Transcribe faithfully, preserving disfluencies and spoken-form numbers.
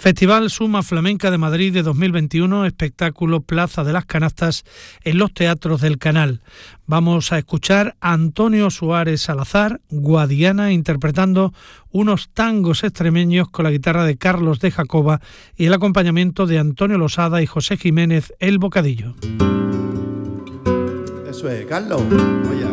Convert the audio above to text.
Festival Suma Flamenca de Madrid de dos mil veintiuno, espectáculo Plaza de las Canastas en los teatros del Canal. Vamos a escuchar a Antonio Suárez Salazar, Guadiana, interpretando unos tangos extremeños con la guitarra de Carlos de Jacoba y el acompañamiento de Antonio Losada y José Jiménez El Bocadillo. Eso es, Carlos. Oye.